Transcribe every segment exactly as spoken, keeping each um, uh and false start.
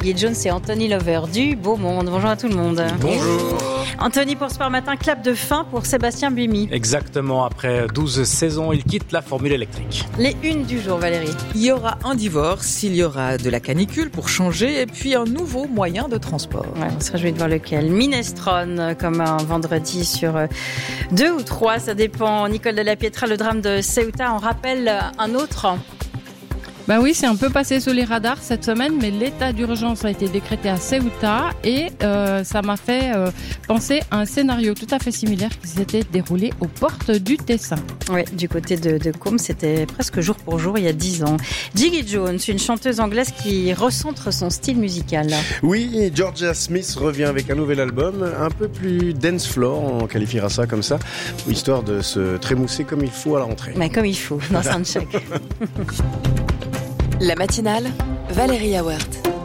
Jiggy Jones et Anthony Lover du Beau Monde. Bonjour à tout le monde. Bonjour. Anthony, pour Sport Matin, clap de fin pour Sébastien Buemi. Exactement, après douze saisons, il quitte la Formule électrique. Les unes du jour, Valérie. Il y aura un divorce, il y aura de la canicule pour changer et puis un nouveau moyen de transport. Ouais, on se réjouit de voir lequel. Minestrone, comme un vendredi sur deux ou trois, ça dépend. Nicole de la Pietra, le drame de Ceuta, on rappelle un autre. Bah oui, c'est un peu passé sous les radars cette semaine, mais l'état d'urgence a été décrété à Ceuta et euh, ça m'a fait euh, penser à un scénario tout à fait similaire qui s'était déroulé aux portes du Tessin. Oui, du côté de, de Côme, c'était presque jour pour jour il y a dix ans. Jiggy Jones, une chanteuse anglaise qui recentre son style musical. Oui, Georgia Smith revient avec un nouvel album, un peu plus dance floor, on qualifiera ça comme ça, histoire de se trémousser comme il faut à la rentrée. Mais comme il faut, dans Soundcheck. La matinale, Valérie Awert.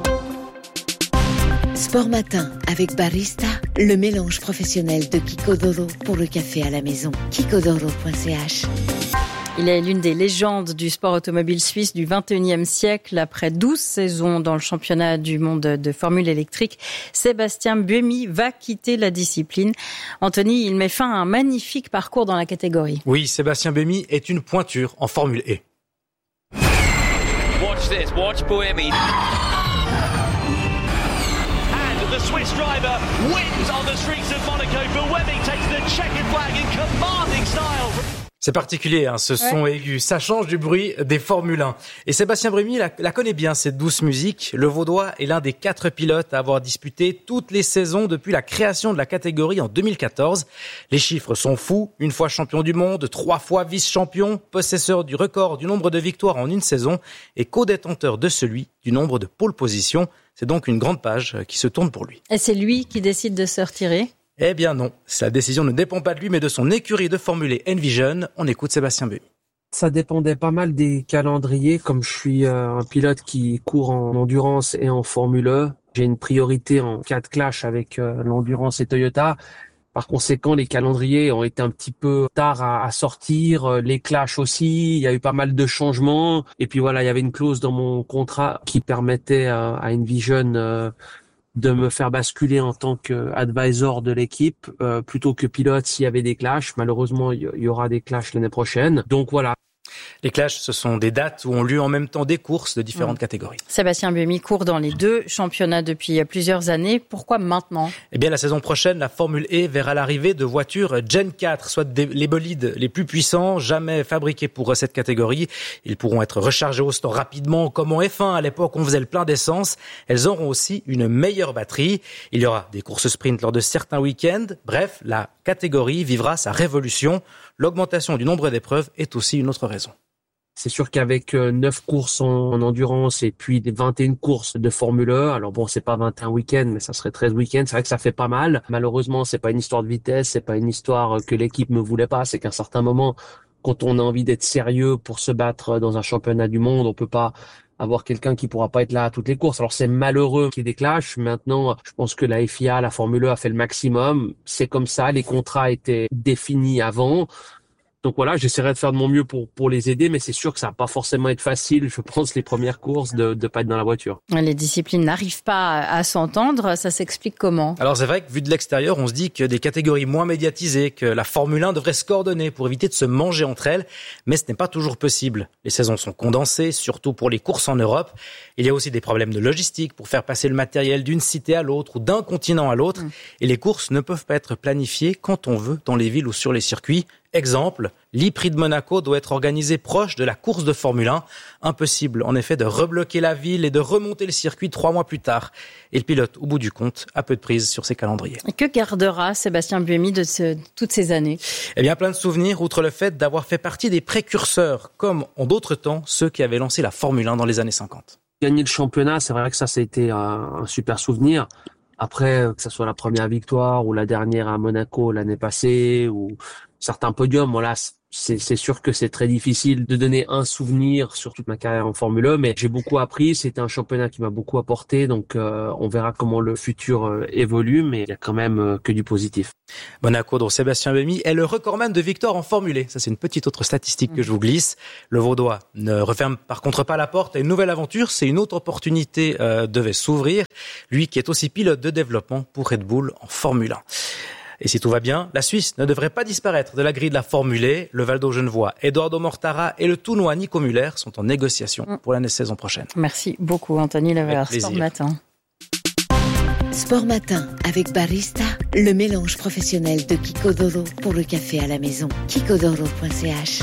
Sport Matin avec Barista, le mélange professionnel de Kikodoro pour le café à la maison. kikodoro point c h. Il est l'une des légendes du sport automobile suisse du vingt et unième siècle. Après douze saisons dans le championnat du monde de Formule électrique, Sébastien Buemi va quitter la discipline. Anthony, il met fin à un magnifique parcours dans la catégorie. Oui, Sébastien Buemi est une pointure en Formule E. Watch this, watch Buemi. And the Swiss driver wins on the streets of Monaco. Buemi takes the checkered flag in commanding style. C'est particulier, hein, ce son ouais. aigu. Ça change du bruit des Formule un. Et Sébastien Buemi la, la connaît bien, cette douce musique. Le Vaudois est l'un des quatre pilotes à avoir disputé toutes les saisons depuis la création de la catégorie en deux mille quatorze. Les chiffres sont fous. Une fois champion du monde, trois fois vice-champion, possesseur du record du nombre de victoires en une saison et co-détenteur de celui du nombre de pole position. C'est donc une grande page qui se tourne pour lui. Et c'est lui qui décide de se retirer ? Eh bien non, sa décision ne dépend pas de lui mais de son écurie de Formule E Envision. On écoute Sébastien Buemi. Ça dépendait pas mal des calendriers. Comme je suis un pilote qui court en endurance et en Formule E, j'ai une priorité en cas de clash avec l'endurance et Toyota. Par conséquent, les calendriers ont été un petit peu tard à, à sortir, les clashs aussi, il y a eu pas mal de changements. Et puis voilà, il y avait une clause dans mon contrat qui permettait à, à Envision euh, de me faire basculer en tant qu'advisor de l'équipe euh, plutôt que pilote s'il y avait des clashs. Malheureusement, il y aura des clashs l'année prochaine. Donc voilà. Les clashs, ce sont des dates où ont lieu en même temps des courses de différentes mmh. catégories. Sébastien Buemi court dans les deux championnats depuis plusieurs années. Pourquoi maintenant ? Eh bien, la saison prochaine, la Formule E verra l'arrivée de voitures Gen quatre, soit des, les bolides les plus puissants jamais fabriqués pour cette catégorie. Ils pourront être rechargés au store rapidement, comme en F un. À l'époque, on faisait le plein d'essence. Elles auront aussi une meilleure batterie. Il y aura des courses sprint lors de certains week-ends. Bref, la catégorie vivra sa révolution. L'augmentation du nombre d'épreuves est aussi une autre raison. C'est sûr qu'avec neuf courses en endurance et puis vingt et une courses de Formule E, alors bon, c'est pas vingt et un week-ends, mais ça serait treize week-ends, c'est vrai que ça fait pas mal. Malheureusement, c'est pas une histoire de vitesse, c'est pas une histoire que l'équipe me voulait pas, c'est qu'à un certain moment, quand on a envie d'être sérieux pour se battre dans un championnat du monde, on peut pas avoir quelqu'un qui pourra pas être là à toutes les courses. Alors c'est malheureux qu'il y ait des clashs. Maintenant, je pense que la F I A, la Formule E a fait le maximum. C'est comme ça, les contrats étaient définis avant. Donc voilà, j'essaierai de faire de mon mieux pour pour les aider, mais c'est sûr que ça va pas forcément être facile, je pense, les premières courses, de de pas être dans la voiture. Les disciplines n'arrivent pas à s'entendre, ça s'explique comment ? Alors c'est vrai que vu de l'extérieur, on se dit que des catégories moins médiatisées, que la Formule un devrait se coordonner pour éviter de se manger entre elles, mais ce n'est pas toujours possible. Les saisons sont condensées, surtout pour les courses en Europe. Il y a aussi des problèmes de logistique pour faire passer le matériel d'une cité à l'autre ou d'un continent à l'autre, mmh. et les courses ne peuvent pas être planifiées quand on veut dans les villes ou sur les circuits. Exemple, l'e-Prix de Monaco doit être organisé proche de la course de Formule un. Impossible, en effet, de rebloquer la ville et de remonter le circuit trois mois plus tard. Et le pilote, au bout du compte, a peu de prise sur ses calendriers. Que gardera Sébastien Buemi de ce, toutes ces années ? Eh bien, plein de souvenirs, outre le fait d'avoir fait partie des précurseurs, comme en d'autres temps, ceux qui avaient lancé la Formule un dans les années cinquante. Gagner le championnat, c'est vrai que ça, ça a été un, un super souvenir. Après, que ça soit la première victoire ou la dernière à Monaco l'année passée ou certains podiums, voilà, c'est, c'est sûr que c'est très difficile de donner un souvenir sur toute ma carrière en Formule un, mais j'ai beaucoup appris. C'était un championnat qui m'a beaucoup apporté, donc euh, on verra comment le futur euh, évolue, mais il y a quand même euh, que du positif. Monaco, dont Sébastien Buemi est le recordman de victoires en Formule E. Ça, c'est une petite autre statistique que je vous glisse. Le Vaudois ne referme par contre pas la porte à une nouvelle aventure. C'est une autre opportunité euh, devait s'ouvrir. lui qui est aussi pilote de développement pour Red Bull en Formule un. Et si tout va bien, la Suisse ne devrait pas disparaître de la grille de la Formule E. Le Valdo-Genevois Eduardo Mortara et le Tounois Nico Müller sont en négociation pour la saison prochaine. Merci beaucoup Anthony Lever, Sport Matin. Sport Matin avec Barista, le mélange professionnel de Kiko Doro pour le café à la maison. kiko doro point c h.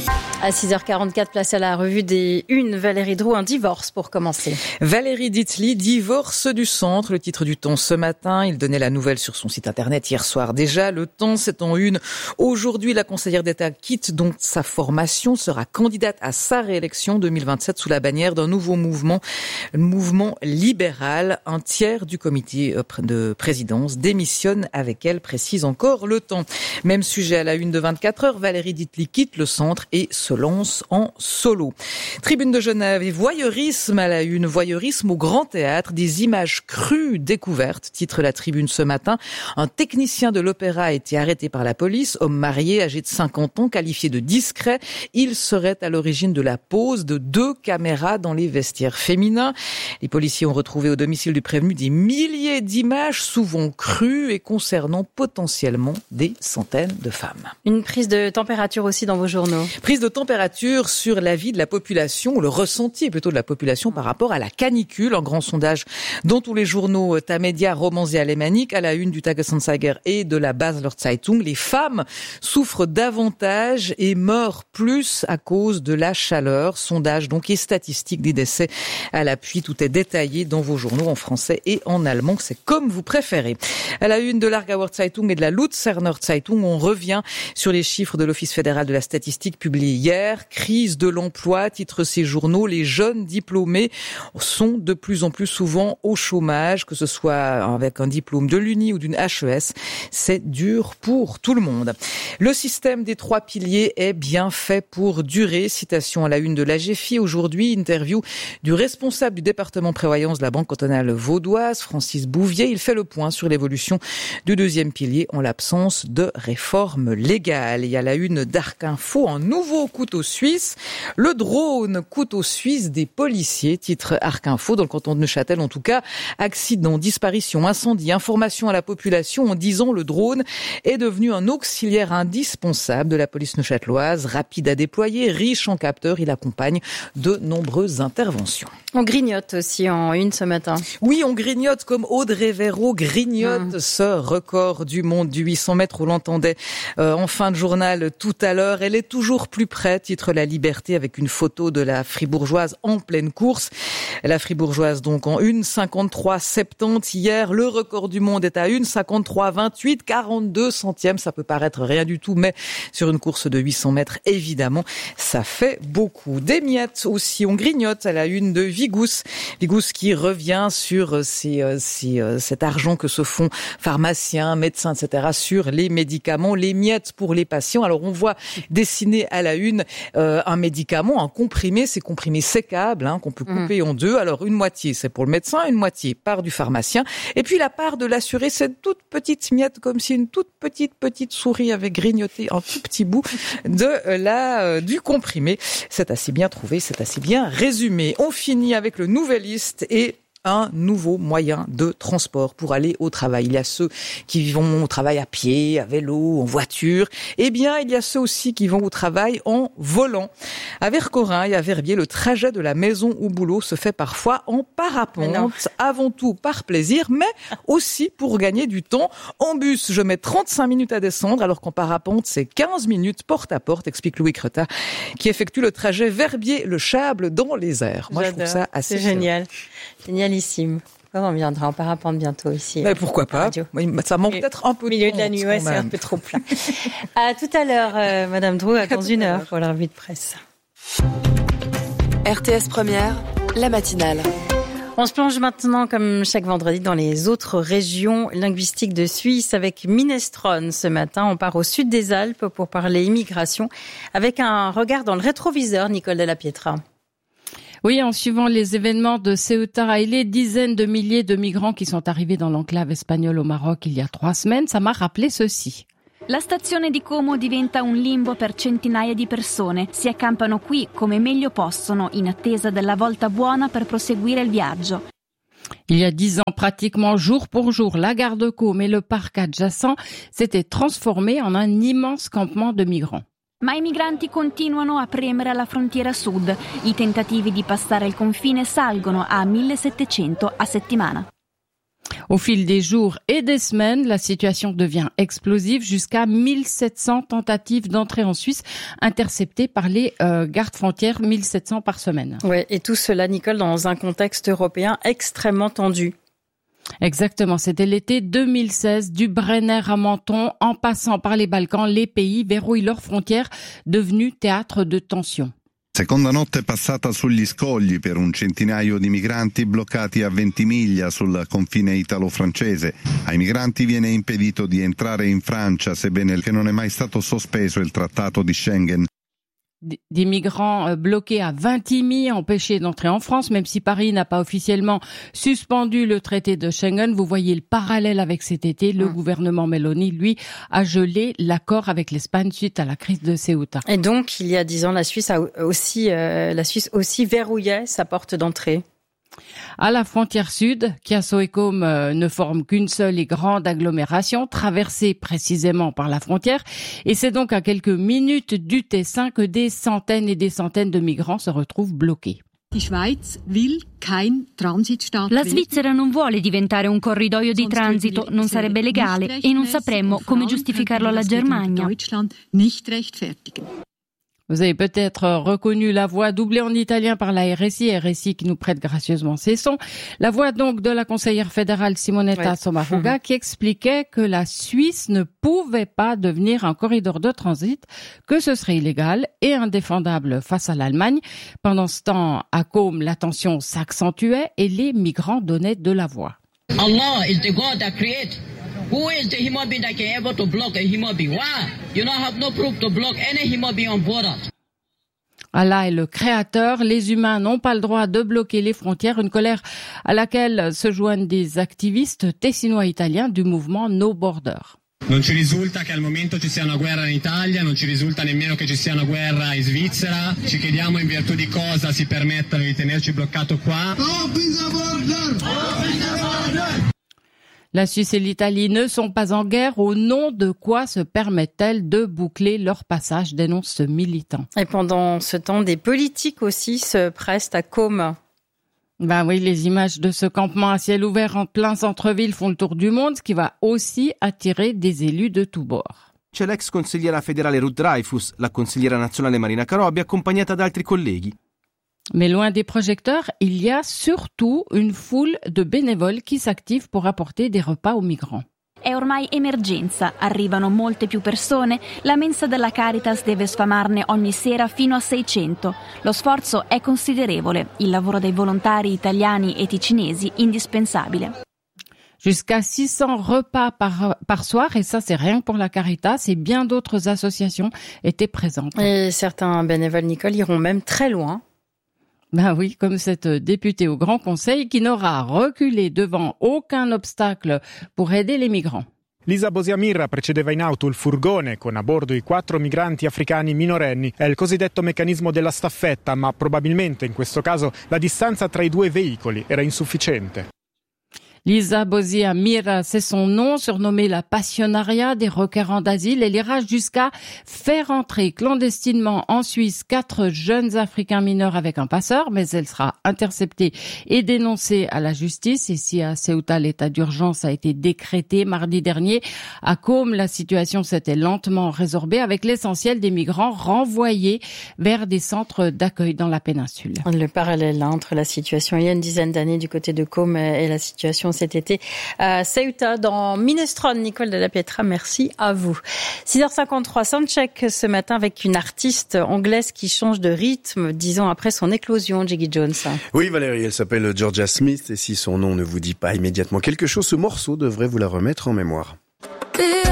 À six heures quarante-quatre, place à la revue des Unes. Valérie Droux, un divorce pour commencer. Valérie Ditli, divorce du centre, le titre du Temps ce matin. Il donnait la nouvelle sur son site internet hier soir déjà. Le Temps, c'est en une. Aujourd'hui, la conseillère d'État quitte donc sa formation, sera candidate à sa réélection deux mille vingt-sept sous la bannière d'un nouveau mouvement, le mouvement libéral. Un tiers du comité de présidence démissionne avec elle, précise encore le Temps. Même sujet à la une de vingt-quatre heures, Valérie Ditli quitte le centre et se lance en solo. Tribune de Genève et voyeurisme à la une, voyeurisme au Grand Théâtre, des images crues découvertes, titre la Tribune ce matin. Un technicien de l'opéra a été arrêté par la police, homme marié, âgé de cinquante ans, qualifié de discret. Il serait à l'origine de la pose de deux caméras dans les vestiaires féminins. Les policiers ont retrouvé au domicile du prévenu des milliers d'images, souvent crues et concernant potentiellement des centaines de femmes. Une prise de température aussi dans vos journaux. Prise de température sur la vie de la population, le ressenti plutôt de la population par rapport à la canicule. Un grand sondage dans tous les journaux Tamedia, Romans et Alémanique, à la une du Tagesanzeiger et de la Basler Zeitung. Les femmes souffrent davantage et meurent plus à cause de la chaleur. Sondage donc et statistique des décès à l'appui. Tout est détaillé dans vos journaux en français et en allemand. C'est comme vous préférez. À la une de l'Aargauer Zeitung et de la Luzerner Zeitung, on revient sur les chiffres de l'Office fédéral de la statistique publiés hier. Crise de l'emploi, titre ces journaux. Les jeunes diplômés sont de plus en plus souvent au chômage, que ce soit avec un diplôme de l'Uni ou d'une H E S. C'est dur pour tout le monde. Le système des trois piliers est bien fait pour durer. Citation à la une de l'A G F I. Aujourd'hui, interview du responsable du département prévoyance de la Banque cantonale vaudoise, Francis Bouvier. Il fait le point sur l'évolution du deuxième pilier en l'absence de réforme légale. Et à la une d'Arc Info, un nouveau couteau suisse. Le drone couteau suisse des policiers, titre Arc Info, dans le canton de Neuchâtel en tout cas. Accident, disparition, incendie, information à la population. En dix ans, le drone est devenu un auxiliaire indispensable de la police neuchâteloise. Rapide à déployer, riche en capteurs, il accompagne de nombreuses interventions. On grignote aussi en une ce matin. Oui, on grignote comme Audrey Véro grignote mmh. ce record du monde du huit cents mètres. On l'entendait euh, en fin de journal tout à l'heure. Elle est toujours plus près, titre La Liberté, avec une photo de la fribourgeoise en pleine course. La fribourgeoise donc en une cinquante-trois soixante-dix hier. Le record du monde est à une cinquante-trois vingt-huit, quarante-deux centièmes. Ça peut paraître rien du tout, mais sur une course de huit cents mètres, évidemment, ça fait beaucoup. Des miettes aussi, on grignote à la une de Vigous. Vigous qui revient sur ces, ces, cet argent que se font pharmaciens, médecins, et cetera sur les médicaments, les miettes pour les patients. Alors on voit dessiner à la une euh, un médicament, un comprimé, ces comprimés sécables hein, qu'on peut couper mmh. en deux. Alors une moitié c'est pour le médecin, une moitié part du pharmacien, et puis la part de l'assuré, c'est une toute petite miette, comme si une toute petite petite souris avait grignoté un tout petit bout de la euh, du comprimé. C'est assez bien trouvé, c'est assez bien résumé. On finit avec le Nouvelliste et un nouveau moyen de transport pour aller au travail. Il y a ceux qui vont au travail à pied, à vélo, en voiture. Eh bien, il y a ceux aussi qui vont au travail en volant. À Vercorin et à Verbier, le trajet de la maison au boulot se fait parfois en parapente. Avant tout par plaisir, mais aussi pour gagner du temps. En bus, je mets trente-cinq minutes à descendre, alors qu'en parapente, c'est quinze minutes porte à porte, explique Louis Creta, qui effectue le trajet Verbier-Le Chable dans les airs. Moi, J'adore. Je trouve ça assez C'est génial. Génial. On viendra en parapente bientôt ici. Mais pourquoi pas. Ça manque peut-être un peu de milieu de la nuit, ouais, c'est un peu trop plat. À tout à l'heure, euh, Madame Droux, à dans une heure pour la revue de presse. R T S Première, la matinale. On se plonge maintenant, comme chaque vendredi, dans les autres régions linguistiques de Suisse avec Minestrone. Ce matin, on part au sud des Alpes pour parler immigration avec un regard dans le rétroviseur, Nicole Della Pietra. Oui, en suivant les événements de Ceuta et les dizaines de milliers de migrants qui sont arrivés dans l'enclave espagnole au Maroc il y a trois semaines, ça m'a rappelé ceci. La stazione di Como diventa un limbo per centinaia di persone. Si accampano qui come meglio possono, in attesa della volta buona per proseguire il viaggio. Il y a dix ans, pratiquement jour pour jour, la gare de Côme et le parc adjacent s'étaient transformés en un immense campement de migrants. Ma i migranti continuano a premere alla frontiera sud. I tentativi di passare il confine salgono a millesettecento a settimana. Au fil des jours et des semaines, la situation devient explosive jusqu'à mille sept cents tentatives d'entrée en Suisse interceptées par les euh, gardes frontières, mille sept cents par semaine. Ouais, et tout cela, Nicole, dans un contexte européen extrêmement tendu. Exactement, c'était l'été deux mille seize, du Brenner à Menton, en passant par les Balkans, les pays verrouillent leurs frontières, devenus théâtre de tensions. Seconda notte passata sugli scogli per un centinaio di migranti bloccati a Ventimiglia sul confine italo-francese. Ai migranti viene impedito di entrare in Francia, sebbene che non è mai stato sospeso il trattato di Schengen. Des migrants bloqués à Vintimille, empêchés d'entrer en France, même si Paris n'a pas officiellement suspendu le traité de Schengen. Vous voyez le parallèle avec cet été. Le mmh. gouvernement Meloni, lui, a gelé l'accord avec l'Espagne suite à la crise de Ceuta. Et donc, il y a dix ans, la Suisse a aussi, euh, la Suisse aussi verrouillait sa porte d'entrée. À la frontière sud, Chiasso et Côme ne forment qu'une seule et grande agglomération, traversée précisément par la frontière. Et c'est donc à quelques minutes du Tessin que des centaines et des centaines de migrants se retrouvent bloqués. La Svizzera non vuole diventare un corridoio di transito, non sarebbe legale e non sapremmo come giustificarlo alla Germania. Vous avez peut-être reconnu la voix doublée en italien par la R S I, R S I qui nous prête gracieusement ses sons. La voix donc de la conseillère fédérale Simonetta ouais. Sommaruga qui expliquait que la Suisse ne pouvait pas devenir un corridor de transit, que ce serait illégal et indéfendable face à l'Allemagne. Pendant ce temps, à Côme, la tension s'accentuait et les migrants donnaient de la voix. Allah is the God that creates. Who is the human being that can able to block a human being? Why? You don't have no proof to block any human being on border. Allah est le créateur, les humains n'ont pas le droit de bloquer les frontières, une colère à laquelle se joignent des activistes tessinois-italiens du mouvement No Border. Non ci risulta che al momento ci sia una guerra in Italia, non ci risulta nemmeno che ci sia una guerra in Svizzera. Ci chiediamo in virtù di cosa si permettono di tenerci bloccato qua. Open the border! Open the border! La Suisse et l'Italie ne sont pas en guerre. Au nom de quoi se permettent-elles de boucler leur passage, dénonce ce militant. Et pendant ce temps, des politiques aussi se pressent à Côme. Ben oui, les images de ce campement à ciel ouvert en plein centre-ville font le tour du monde, ce qui va aussi attirer des élus de tous bords. C'è l'ex consigliera federale Ruth Dreyfus, la consigliera nazionale Marina Carobbi, accompagnata da altri colleghi. Mais loin des projecteurs, il y a surtout une foule de bénévoles qui s'activent pour apporter des repas aux migrants. È ormai emergenza, arrivano molte più persone, la mensa della Caritas deve sfamarne ogni sera fino a seicento. Lo sforzo è considerevole, il lavoro dei volontari italiani e ticinesi indispensabile. Jusqu'à six cents repas par, par soir, et ça c'est rien que pour la Caritas, et bien d'autres associations étaient présentes. Et certains bénévoles, Nicole, iront même très loin. Ben oui, comme cette députée au Grand Conseil qui n'aura reculé devant aucun obstacle pour aider les migrants. Lisa Bosiamirra precedeva in auto il furgone con a bordo i quattro migranti africani minorenni. È il cosiddetto meccanismo della staffetta, ma probabilmente in questo caso la distanza tra i due veicoli era insufficiente. Lisa Bosiamirra, c'est son nom, surnommée la passionnariat des requérants d'asile. Elle ira jusqu'à faire entrer clandestinement en Suisse quatre jeunes Africains mineurs avec un passeur, mais elle sera interceptée et dénoncée à la justice. Ici à Ceuta, l'état d'urgence a été décrété mardi dernier. À Côme, la situation s'était lentement résorbée avec l'essentiel des migrants renvoyés vers des centres d'accueil dans la péninsule. Le parallèle là, entre la situation il y a une dizaine d'années du côté de Côme et la situation cet été à Ceuta dans Minestrone. Nicole de la Pietra, merci à vous. six heures cinquante-trois, soundcheck ce matin avec une artiste anglaise qui change de rythme dix ans après son éclosion, Jiggy Jones. Oui Valérie, elle s'appelle Georgia Smith et si son nom ne vous dit pas immédiatement quelque chose, ce morceau devrait vous la remettre en mémoire.